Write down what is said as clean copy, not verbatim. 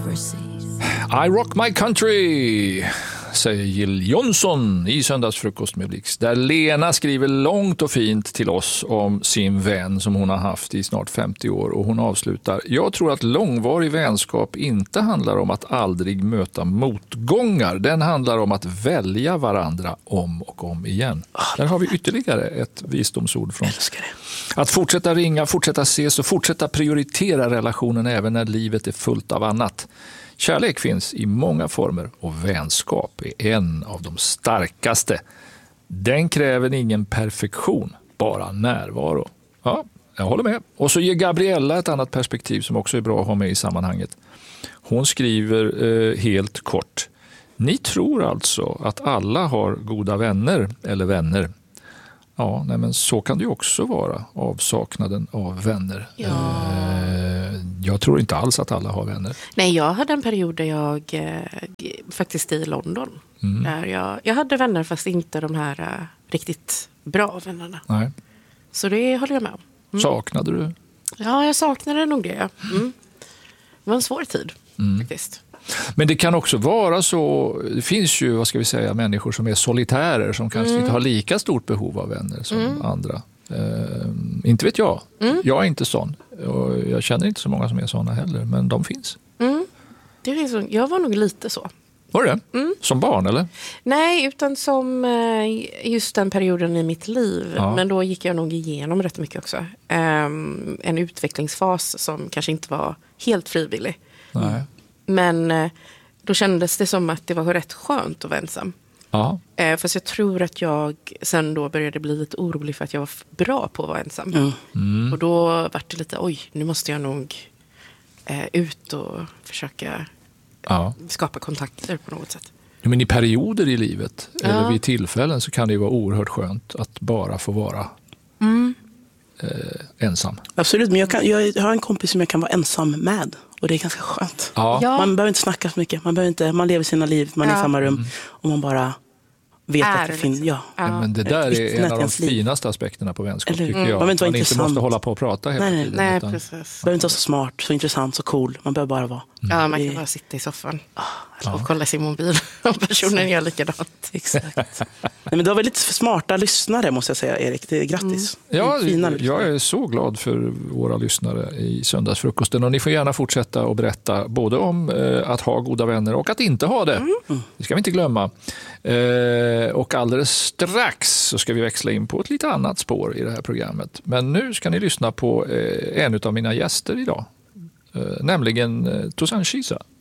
I rock my country, säger Jill Johnson i Söndagsfrukost med Blix. Där Lena skriver långt och fint till oss om sin vän som hon har haft i snart 50 år. Och hon avslutar: jag tror att långvarig vänskap inte handlar om att aldrig möta motgångar. Den handlar om att välja varandra om och om igen. Där har vi ytterligare ett visdomsord från. Att fortsätta ringa, fortsätta ses och fortsätta prioritera relationen även när livet är fullt av annat. Kärlek finns i många former och vänskap är en av de starkaste. Den kräver ingen perfektion, bara närvaro. Ja, jag håller med. Och så ger Gabriella ett annat perspektiv som också är bra att ha med i sammanhanget. Hon skriver helt kort: ni tror alltså att alla har goda vänner eller vänner. Ja, nej, men så kan det ju också vara, avsaknaden av vänner. Ja. Jag tror inte alls att alla har vänner. Nej, jag hade en period där jag faktiskt i London. Där jag hade vänner fast inte de här riktigt bra vännerna. Nej. Så det håller jag med om. Saknade du? Ja, jag saknade nog det. Det var en svår tid faktiskt. Men det kan också vara så, det finns ju, vad ska vi säga, människor som är solitärer som kanske inte har lika stort behov av vänner som andra. Inte vet jag. Jag är inte sån. Och jag känner inte så många som är såna heller, men de finns. Det finns, jag var nog lite så. Var det? Som barn, eller? Nej, utan som just den perioden i mitt liv. Ja. Men då gick jag nog igenom rätt mycket också. En utvecklingsfas som kanske inte var helt frivillig. Nej. Men då kändes det som att det var rätt skönt att vara ensam. Ja. Fast jag tror att jag sen då började bli lite orolig för att jag var bra på att vara ensam. Och då var det lite, nu måste jag nog ut och försöka skapa kontakter på något sätt. Men i perioder i livet eller vid tillfällen så kan det ju vara oerhört skönt att bara få vara ensam. Absolut, men jag har en kompis som jag kan vara ensam med. Och det är ganska skönt. Ja. Man behöver inte snacka så mycket. Man lever sina liv, man är i samma rum. Och man bara vet att det finns. Ja. Men det där är en av de finaste aspekterna på vänskap, tycker jag. Man inte måste hålla på och prata hela tiden. Nej, utan... precis. Man behöver inte vara så smart, så intressant, så cool. Man behöver bara vara. Ja, man kan bara sitta i soffan och kolla sin mobil. Och personen gör likadant. Exakt. Nej, men du har väldigt smarta lyssnare, måste jag säga, Erik. Det är grattis. Ja, jag är så glad för våra lyssnare i Söndagsfrukosten. Och ni får gärna fortsätta och berätta både om att ha goda vänner och att inte ha det. Det ska vi inte glömma. Och alldeles strax så ska vi växla in på ett lite annat spår i det här programmet. Men nu ska ni lyssna på en av mina gäster idag. Nämligen Tosan Shisa.